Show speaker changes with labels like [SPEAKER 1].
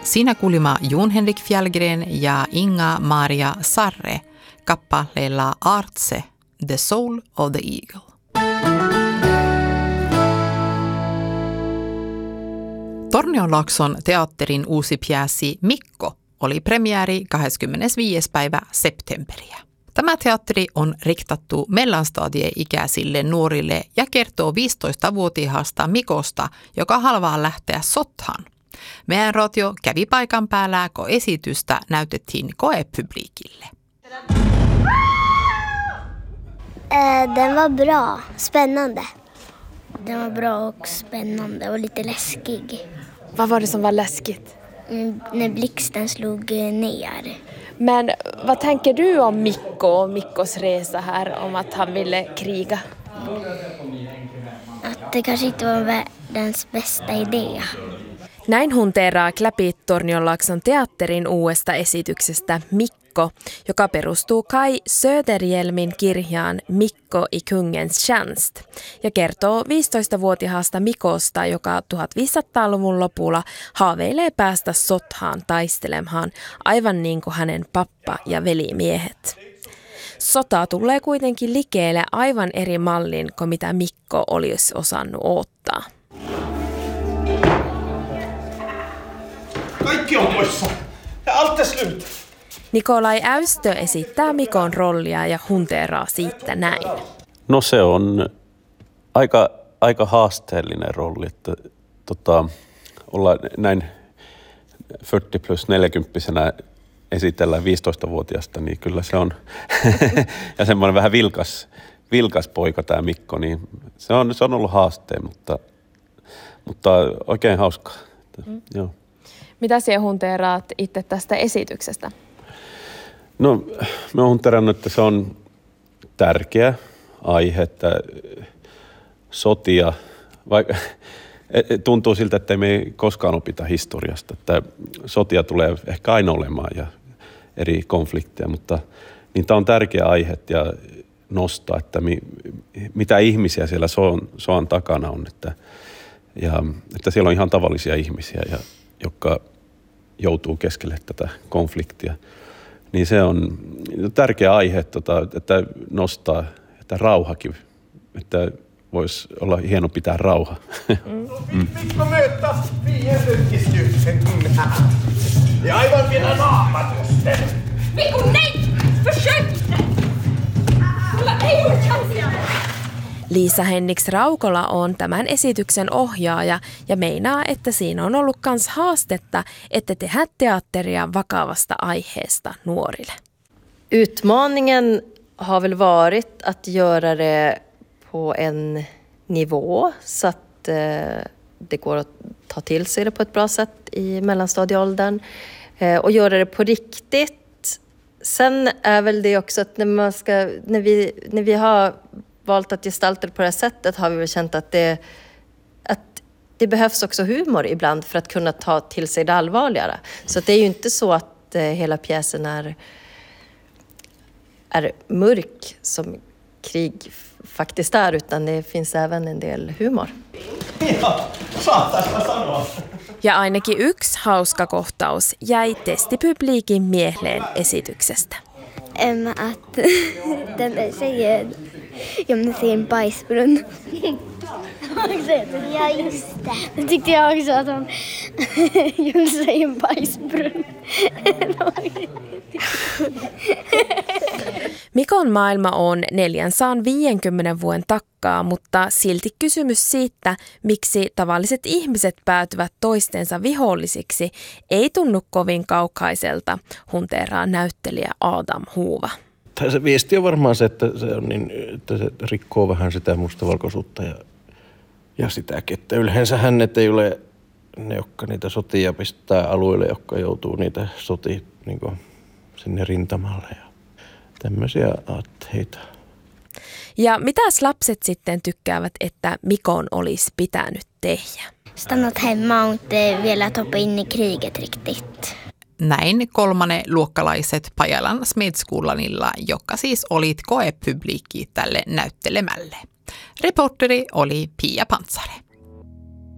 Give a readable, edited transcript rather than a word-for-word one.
[SPEAKER 1] Siinä kuulimme Jon-Henrik Fjällgren ja Inga-Maria Sarre kappaleella Artse, The Soul of the Eagle. Tornionlaakson teatterin uusi pjääsi Mikko oli premiäri 25. päivä septemberiä. Tämä teatteri on riktattu mellanstadie-ikäisille nuorille ja kertoo 15-vuotiaasta Mikosta, joka haluaa lähteä sotaan. Meidän radio kävi paikan päällä, kun esitystä näytettiin koepublikille.
[SPEAKER 2] Den var bra, spännande. Den var bra och spännande och lite läskig.
[SPEAKER 3] Vad var det som var läskigt?
[SPEAKER 2] När blixten slog ner.
[SPEAKER 3] Men vad tänker du om Mikko och Mikkos resa här, om att han ville kriga?
[SPEAKER 2] Att det kanske inte var världens bästa idé.
[SPEAKER 3] Näin hunteeraa Kläpi Tornionlaakson teatterin uudesta esityksestä Mikko, joka perustuu Kai Söderhjelmin kirjaan Mikko i kungens tjänst ja kertoo 15-vuotiaasta Mikosta, joka 1500-luvun lopulla haaveilee päästä sotaan taistelemaan aivan niin kuin hänen pappa- ja velimiehet. Sota tulee kuitenkin liikkeelle aivan eri mallin kuin mitä Mikko olisi osannut odottaa.
[SPEAKER 4] Kaikki on poissa. Ja allt är slut.
[SPEAKER 3] Nikolai Äystö esittää Mikon rollia ja hunteeraa siitä näin.
[SPEAKER 5] No se on aika haasteellinen rolli, että olla näin 40 plus 40-vuotiaana esitellään 15-vuotiaasta, niin kyllä se on ja semmoinen vähän vilkas poika tämä Mikko, niin se on ollut haasteen, mutta oikein hauskaa. Joo.
[SPEAKER 3] Mitä sinä hunteeraat itse tästä esityksestä?
[SPEAKER 5] No, mä oon hunterannut, että se on tärkeä aihe, että sotia, vaikka tuntuu siltä, että me ei koskaan opita historiasta, että sotia tulee ehkä aina olemaan ja eri konflikteja, mutta niin tämä on tärkeä aihe ja nostaa, että mitä ihmisiä siellä soan takana on, että siellä on ihan tavallisia ihmisiä, jotka joutuu keskelle tätä konfliktia. Niin se on tärkeä aihe, että nostaa, että rauhakin, että voisi olla hieno pitää rauha.
[SPEAKER 4] Mikko möta fiendestyrkelsen här. Ja aivan vielä naamatusten.
[SPEAKER 6] Mikko, nej! Försök inte! Mulla ei ole chanssia!
[SPEAKER 3] Liisa Henniks Raukola on tämän esityksen ohjaaja ja meinaa, että siinä on ollut kans haastetta, että tehdään teatteria vakavasta aiheesta nuorille.
[SPEAKER 7] Utmaningen har väl varit att göra det på en nivå så att det går att ta till sig det på ett bra sätt i mellanstadieåldern och göra det på riktigt. Sen är väl det också att när vi har valt att gestalta det på det här sättet har vi väl känt att det behövs också humor ibland för att kunna ta till sig det allvarligare. Så det är ju inte så att hela pjäsen är mörk som krig faktiskt är, utan det finns även en del humor.
[SPEAKER 4] Ja, saatais mä sanoa.
[SPEAKER 3] Ja ainakin yksi hauska kohtaus jäi testipubliikin mieleen esityksestä.
[SPEAKER 2] Att den där tjejen gömde sig i en bajsbrunn. Ja, just det. Det tyckte jag också, att han gömde sig i en bajsbrunn.
[SPEAKER 3] Mikon maailma on 450 vuoden takkaa, mutta silti kysymys siitä, miksi tavalliset ihmiset päätyvät toistensa vihollisiksi, ei tunnu kovin kaukaiselta, hunteeraa näyttelijä Adam Huuva.
[SPEAKER 8] Se viesti on varmaan se, että että se rikkoo vähän sitä mustavalkoisuutta ja sitäkin, että yleensähän ne ei ole ne, jotka niitä sotia pistää alueelle, jotka joutuu niitä sotia niin sinne rintamalle ja tämmöisiä aatteita.
[SPEAKER 3] Ja mitäs lapset sitten tykkäävät, että Mikon olisi pitänyt tehdä?
[SPEAKER 2] Stannat hemma och inte velat hoppa in i kriget riktigt.
[SPEAKER 1] Näin kolmanneluokkalaiset Pajalan Smedskolanilla, joka siis olit koepubliikki tälle näyttelemälle. Reporteri oli Pia Pantsare.